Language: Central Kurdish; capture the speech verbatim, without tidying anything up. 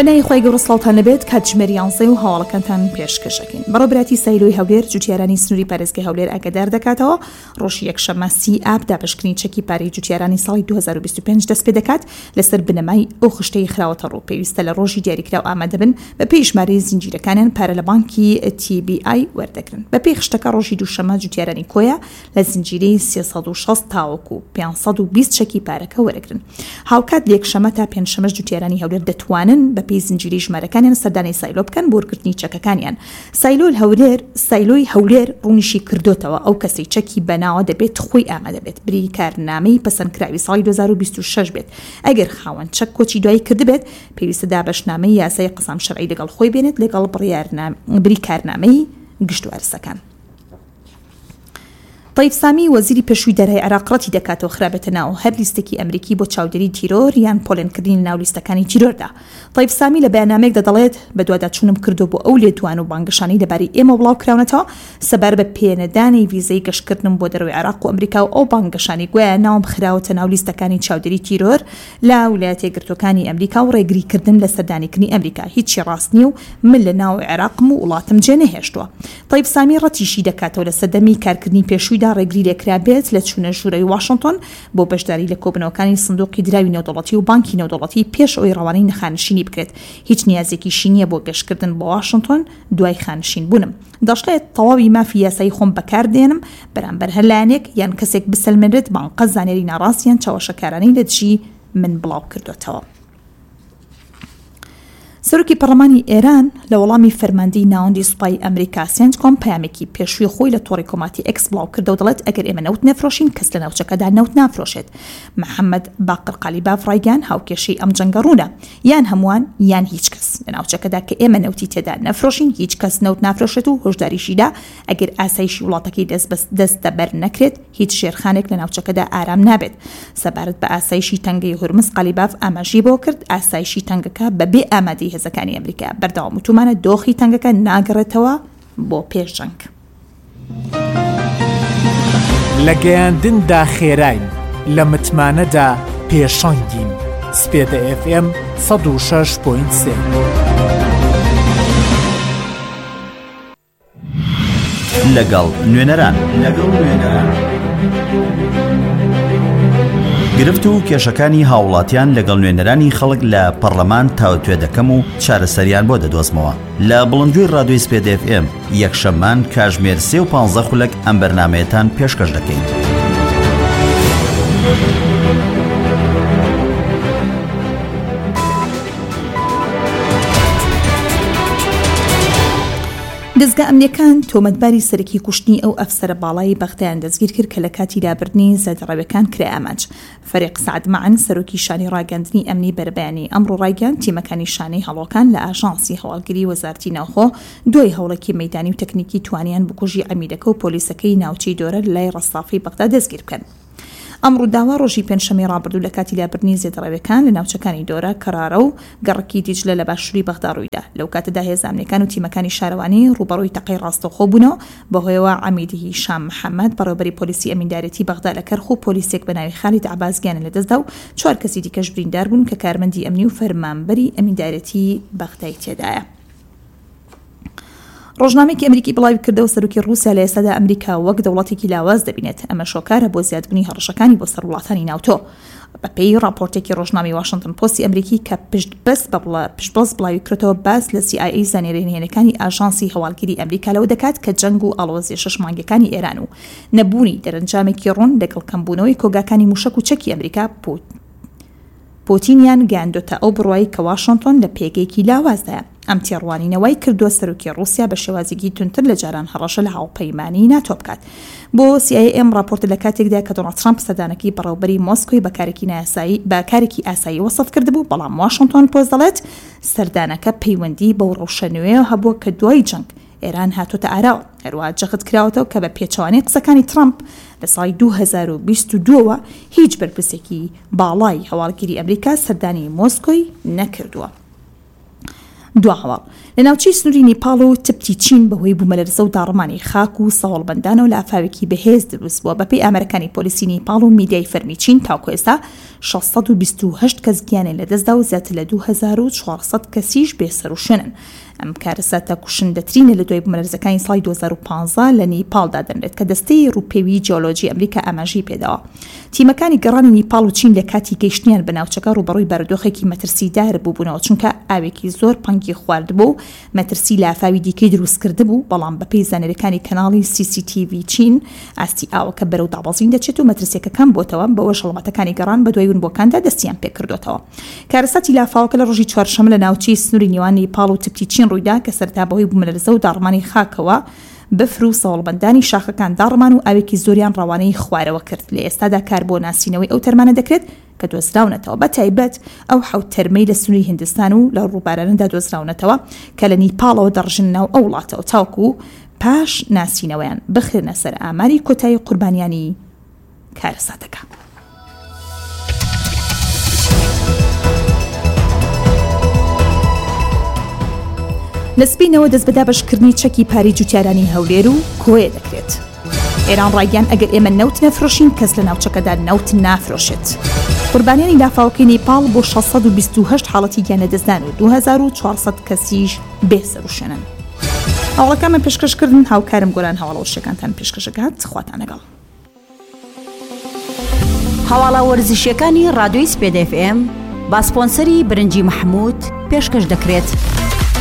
بنای خۆی گەورە سڵاوتان لەبێت کاتژمێری یانزە و هەواڵەکانتان پێشکەشەکەین. بەڕێوەبەتی سایلۆی هەولێر جوتیارانی سنووری پارێزگای هەولێر ئاگادار دەکاتەوە ڕۆژی یەکشەممە سی ئاب دابشکردنی چەکی پارەی جوتیارانی ساڵی دوو هەزار و بیست و پێنج دەست پێ دەکات لەسەر بنەمای ئەو خشتەی خراوەتە ڕوو. پێویستە لە ڕۆژی دیاریکراو ئامادە بن بە پێی ژمارەی زنجیرەکانیان پارە لە بانکی تی بی ئای وەردەگرن. بە پێی خشتەکە ڕۆژی دووشەممە جوتیارانی کۆیە لە زنجیرەی سێسەد و شەست تاوەکو پێنجسەد و بیست چەکی پارەکە وەرەگرن. هاوکات لە یەکشەممە تا پێنجشەممەش جوتیارانی هەولێر دەتوانن بە پێی زنجیرەی ژمارەکانیان سەردانی سایلۆ بکەن بۆ وەرگرتنی چەکەکانیان. سایلۆی هەولێر سایلۆی هەولێر ڕوونیشی کردوتەوە ئەو کەسەی چەکی بەناوە دەبێت خۆی ئامادە بێت بریکارنامەی پەسەندکراوی ساڵی دوو هەزار و بیست و شەش بێت. ئەگەر خاوەن چەک کۆچی دوایی کردبێت پێویستە دابەشنامەی یاسای قسام شەرعی لەگەڵ خۆی بێنێت لەگەڵ بریکارنامەی گشت و ئەرسەکان. طیب سامی وەزیری پێشووی دەرهای عێراق ڕەتی دەکاتەوە خراپێتە ناو هەر لیستێکی ئەمریکی بۆ چاودێری تیرۆر یان پۆلێنکردنی ناو لیستەکانی تیرۆردا. طیب سامی لە بەیاننامەیەک دەدەڵێت بە دوواداچوونم کردو بۆ ئەو لێدوان و بانگەشانی لەباری ئێمە بڵاوکراونەتەوە سەبار بە پێنەدانی ویزەی گەشتکردنم بۆ دەرەوەی عێراق و ئەمریکا و ئەو بانگەشانی گوایە ناوم خراوەتە ناو لیستەکانی چاودێری تیرۆر لە ویلایەتە یەکگرتووەکانی ئەمریکا و ڕێگریکردن لە سەردانیکردنی ئەمریکا. هیچی ڕاست نییە و من لە ناو عێراقم و وڵاتم جێ نەهێشتووە. طیب سامی ڕەتیشی دەکاتەوە لە سەردەمی کارکردنی پێشوویدا ڕێگری لێکرا بێت لە چوونە ژوورەی واشنگتن بۆ بەشداری لە کۆبنەوەکانی سندوقی دراوی نێودەوڵەتی و بانکی نێودەوڵەتی پێش ئەوەی ڕەوانەی نەخانشینی بکرێت. هیچ نیازێکیشی نییە بۆ گەشتکردن بۆ واشنگتن دوای خانشین بوونم. دەشڵێت تەواوی مافی یاسایی خۆم بەکاردێنم بەرامبەر هەر لایەنێک یان کەسێک بسەلمێنرێت بانقە زانێری ناڕاستیان چاوەشەکارانەی لە دژی من بڵاو کردوێتەوە. سەرۆکی پەرلەمانی ئێران لە وەڵامی فەرماندەی ناوەندی سوپای ئەمریکا سێنتکۆم پەیامێکی پێشووی خۆی لە تۆڕی کۆماتی ئەکس بڵاو کردە و دەڵێت ئەگەر ئێمە نەوت نەفرۆشین کەس لە ناوچەکەدا نەوت نافرۆشێت. محەممەد باقر قالیباف ڕایگەیان هاوکێشەی ئەم جەنگە ڕوونە یان هەمووان یان هیچ کەس لە ناوچەکەدا کە ئێمە نەوتی تێدا نەفرۆشین هیچ کەس نەوت نافرۆشێت و هۆشداریشیدا ئەگەر ئاسایشی وڵاتەکەی دەست بەر نەکرێت هیچ شێرخانێک لە ناوچەکەدا ئارام نابێت. سەبارەت بە ئاسایشی تەنگەی هورمز قالیباف ئاماژی بۆ کرد ئاسایشی تەنگەکە بەبێ ئامادەی هێزەکانی ئەمریکا بەردەوام وتومانە دۆخی تەنگەکە ناگەڕێتەوە بۆ پێشجەنگ. لە گەیاندندا خێراین لە متمانەدا پێشەنگین. سپێدە ئێف ئێم سەد و شەش پۆینت سێ. لەگەڵ نوێنەران لەگەڵ نوێنەران گرفت و کێشەکانی هاوڵاتیان لەگەڵ نوێنەرانی خەڵک لە پەرلەمان تاوتوێ دەکەم و چارەسەریان بۆ دەدۆزمەوە. لە بڵندوی ڕادیۆی سپێد ئێف ئێم یەکشەممان کاژمێر سێ و پانزە خولەک ئەم بەرنامەیەتان پێشکەش دەکەین. دەستگا ئەمنیەکان تۆمەتباری سەرەکی کوشتنی ئەو ئەفسەرە باڵای بەختەیان دەستگیر کرد کە لە کاتی دابردنی زەدڕەوەکان کرا ئامانج. فەریق سعد معن سەرۆکی شانی ڕاگەاندنی ئەمنی بەربەیانی ئەمڕۆ ڕایگەاند تیمەکانی شانەی هەڵۆکان لە ئاژانسی هەواڵگری وەزارەتی ناوخۆ دوای هەوڵێکی مەیدانی و تەکنیکی توانیان بکوژی ئەمیدەکە و پۆلیسەکەی ناوچەی دۆرە لای ڕەسافی بەغدا دەستگیر بکەن. ئەمڕۆ داوا ڕۆژی پێنجشەمەی ڕابردوو لە کاتی لابردنی زێدڕەوەکان لە ناوچەکانی دۆرە کەرارە و گەڕکی دیجلە لە باشووری بەغدا ڕوویدا. لەو کاتەدا هێز ئەمنیەکان و تیمەکانی شارەوانی ڕوبەڕووی تەقەی ڕاستەوخۆ بوونەوە بەهۆیەوە عەمیدی شام محەممەد بەڕێوەبەری پۆلیسی ئەمیندارەتی بەغدا لە کەرخ و پۆلیسێک بە ناوی خالید عەباسگیانە لەدەستدا و چوار کەسی دیکەش بریندار بوون کە کارمەندی ئەمنی و فەرمانبەری ئەمیندارەتی بەغدای تێدایە. ڕۆژنامەیەکی ئەمریکی بڵاوی کردەوە سەرۆکی ڕووسیا لە ئێستادا ئەمریکا وەک دەوڵەتێکی لاواز دەبینێت. ئەمە شۆکارە بۆ زیادبوونی هەڕەشەکانی بۆ سەر وڵاتانی ناوتۆ. بەپێی راپۆرتێکی ڕۆژنامەی واشنگتن پۆستی ئەمریکی کە پشتبەست پشتبەست بڵاوی کردەوە باس لە سی ئای ئەی زانێرێنهێنەکانی ئاژانسی هەواڵگیری ئەمریکا لەوە دەکات کە جەنگ و ئاڵۆزیە شەش مانگەکانی ئێران و نەبوونی دەرەنجامێکی ڕوون لەگەڵ کەمبوونەوەی کۆگاکانی موشک و چەکی ئەمریکا پۆتینیان گەیاندۆتە ئەو بڕوایی کە واشنگتن لە پێگەیەکی لاوازدایە. ئەم تێڕوانینەوەی کردووە سەرۆکی ڕووسیا بە شێوازێکی تونتر لە جاران هەڕەشە لە هاوپەیمانی ناتۆ بکات. بۆ سی ئای ئێم راپۆرت لە کاتێکدا کە دۆناڵد ترامپ سەردانەکەی بەڕێوەبەری مۆسکۆی بەکارێکی نایاسایی بەکارێکی ئاسایی وەسف کردبوو، بەڵام واشنگتن پۆز دەڵێت سەردانەکە پەیوەندی بەو ڕەوشەنوێیە هەبووە کە دوای جەنگ ئێران هاتوۆتە ئاراوە. هەروەها جەخت کراوەتەوە کە بە پێچەوانەی قسەکانی ترامپ لە ساڵی دوو هەزار و بیست و دووەوە هیچ بەرپرسێکی باڵای هەواڵگیری ئەمریکا سەردانی مۆسکۆی نەکردووە. دو هەواڵ لە ناوچەی سنووری نیپاڵ و تبتی چین بەهۆی بوومەلەرزە و داڕمانی خاک و سەوڵبەندانەوە لە ئافاوێکی بەهێز دروست بووە. بەپێی ئامەرەکانی پۆلیسی نیپاڵ و میدیای فەرمی چین تاوکو ئێستا شەشسەد و بیست و هەشت کەس گیانیان لەدەستدا و زیاتر لە دوو هەزار و چوارسەد کەسیش بێسەروشێنن. ئەم کارەساتە کوشندەترینە لە دوای بوومەلەرزەکانی ساڵی دوو هەزار و پانزە لە نیپالدا دەنرێت کە دەستەی ڕووپێوی جیۆلۆجی ئەمریکا ئاماژەی پێداوە. تیمەکانی گەڕانی نیپال و چین لە کاتی گەیشتنیان بە ناوچەکە ڕوبەڕووی بارودۆخێکی مەترسیدار بووبوونەوە، چونکە ئاوێکی زۆر پەنگی خواردبوو و مەترسی لافاوی دیکەی دروستکرد بوو. بەڵام بەپێی زانەرەکانی کەناڵی سی سی تی وی چین ئاستی ئاوەکە بەرەو دابەزین دەچێت و مەترسیەکەکان بۆتەوە بەوە شەڵەمەتەکانی گەڕان بە دوای ونبووەکاندا دەستیان پێکردوتەوە. کارەساتی لافاوەکە لە ڕۆژی چوارشەمە لە ناوچەی سنووری نێوان نیپال و تبتی چین ڕوویدا کە سەرەتا بەهۆی بوومەلەرزە و داڕمانی خاکەوە بەفر و سەوڵبەندانی شاخەکان داڕمان و ئاوێکی زۆریان ڕەوانەی خوارەوە کرد. لە ئێستادا کار بۆ ناسینەوەی ئەو تەرمانە دەکرێت کە دۆزراونەتەوە، بە تایبەت ئەو حەوت تەرمەی لە سنووری هیندستان و لە ڕووبارانەدا دۆزراونەتەوە کە لە نیپالەوە دەڕژن ناو ئەو وڵاتەوە تاوکو پاش ناسینەوەیان بخرێنە سەر ئاماری کۆتایی قوربانیانی کارەساتەکە. لە سبینەوە دەست بەدا بەشکردنی چەکی پارەی جوتیارانی هەولێر و کۆیە دەکرێت. ئێران ڕایگەیان ئەگەر ئێمە نەوت نەفرۆشین کەس لە ناوچەکەدا نەوت نافرۆشێت. قوربانیانی لافاوەکەی نیپال بۆ شەشسەد و بیست و هەشت حاڵەتی گیانەدەستدان و دوو هەزار و چوارسەد کەسیش بێسەروشێنن. هەوڵەکەمە پێشکەشکردن هاوکارم گۆران هەواڵەوەشەکانتان پێشکەشەکات خواتان لەگەڵ. هەواڵە وەرزشیەکانی ڕادیۆی سپێد ئێف ئێم با سپۆنسەری برنجی محموود پێشکەش دەکرێت.